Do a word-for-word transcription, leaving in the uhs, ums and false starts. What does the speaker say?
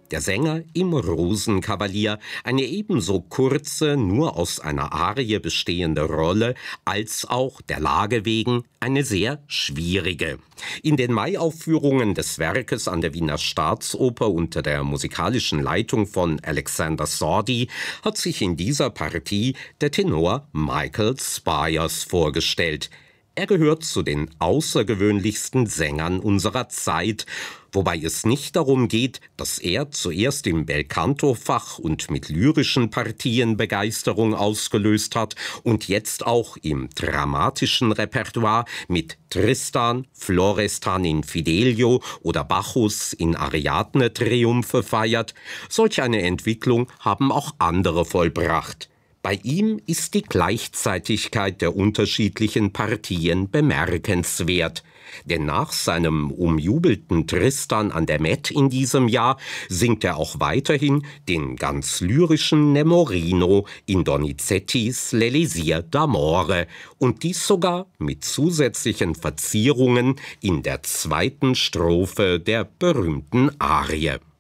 Der Sänger im Rosenkavalier, eine ebenso kurze, nur aus einer Arie bestehende Rolle, als auch der Lage wegen eine sehr schwierige. In den Maiaufführungen des Werkes an der Wiener Staatsoper unter der musikalischen Leitung von Alexander Sordi hat sich in dieser Partie der Tenor Michael Spyers vorgestellt. Er gehört zu den außergewöhnlichsten Sängern unserer Zeit, wobei es nicht darum geht, dass er zuerst im Belcanto-Fach und mit lyrischen Partien Begeisterung ausgelöst hat und jetzt auch im dramatischen Repertoire mit Tristan, Florestan in Fidelio oder Bacchus in Ariadne Triumphe feiert. Solch eine Entwicklung haben auch andere vollbracht. Bei ihm ist die Gleichzeitigkeit der unterschiedlichen Partien bemerkenswert. Denn nach seinem umjubelten Tristan an der Met in diesem Jahr singt er auch weiterhin den ganz lyrischen Nemorino in Donizettis L'Elisir d'Amore und dies sogar mit zusätzlichen Verzierungen in der zweiten Strophe der berühmten Arie.